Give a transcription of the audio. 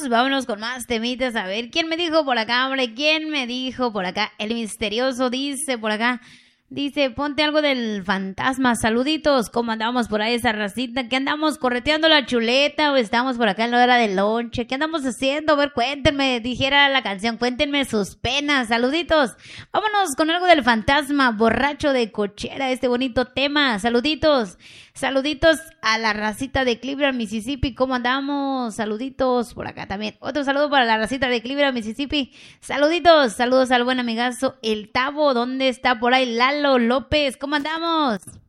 vámonos con más temitas. A ver, ¿quién me dijo por acá, hombre? ¿Quién me dijo por acá? El misterioso dice por acá. Dice, ponte algo del fantasma. Saluditos. ¿Cómo andamos por ahí esa racita? ¿Qué andamos correteando la chuleta o estamos por acá en la hora del lonche? ¿Qué andamos haciendo? A ver, cuéntenme. Dijera la canción, cuéntenme sus penas. Saluditos. Vámonos con algo del fantasma. Borracho de cochera, este bonito tema. Saluditos. Saluditos a la racita de Cleveland, Mississippi. ¿Cómo andamos? Saluditos por acá también. Otro saludo para la racita de Cleveland, Mississippi. Saluditos. Saludos al buen amigazo El Tavo. ¿Dónde está por ahí Lalo López? ¿Cómo andamos?